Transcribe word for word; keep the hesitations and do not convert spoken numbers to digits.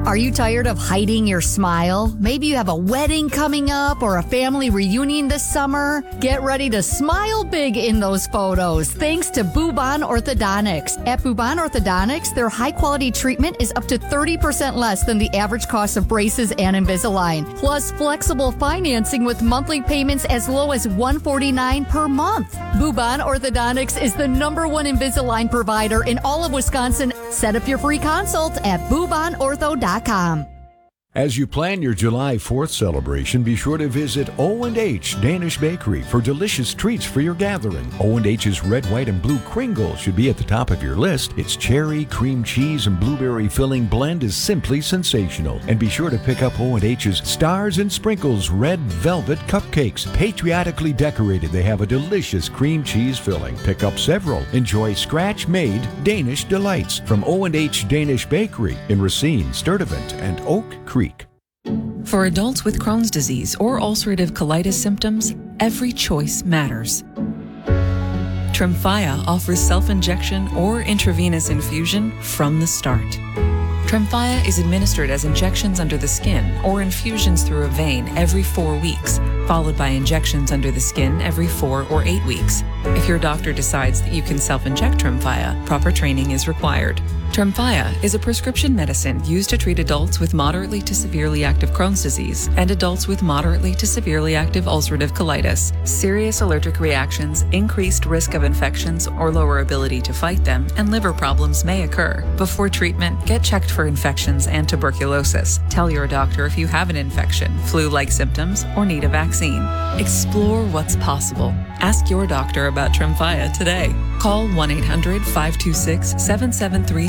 Are you tired of hiding your smile? Maybe you have a wedding coming up or a family reunion this summer. Get ready to smile big in those photos thanks to Bubon Orthodontics. At Bubon Orthodontics, their high-quality treatment is up to thirty percent less than the average cost of braces and Invisalign. Plus, flexible financing with monthly payments as low as one hundred forty-nine dollars per month. Bubon Orthodontics is the number one Invisalign provider in all of Wisconsin. Set up your free consult at bubon ortho dot com. As you plan your July fourth celebration, be sure to visit O and H Danish Bakery for delicious treats for your gathering. O and H's red, white, and blue Kringle should be at the top of your list. Its cherry, cream cheese, and blueberry filling blend is simply sensational. And be sure to pick up O and H's Stars and Sprinkles red velvet cupcakes. Patriotically decorated, they have a delicious cream cheese filling. Pick up several. Enjoy scratch-made Danish delights from O and H Danish Bakery in Racine, Sturtevant, and Oak Creek. For adults with Crohn's disease or ulcerative colitis symptoms, every choice matters. Tremfya offers self-injection or intravenous infusion from the start. Tremfya is administered as injections under the skin or infusions through a vein every four weeks, followed by injections under the skin every four or eight weeks. If your doctor decides that you can self-inject Tremfya, proper training is required. Tremfya is a prescription medicine used to treat adults with moderately to severely active Crohn's disease and adults with moderately to severely active ulcerative colitis. Serious allergic reactions, increased risk of infections or lower ability to fight them, and liver problems may occur. Before treatment, get checked for infections and tuberculosis. Tell your doctor if you have an infection, flu-like symptoms, or need a vaccine. Explore what's possible. Ask your doctor about Tremfya today. Call one eight hundred five two six seven seven three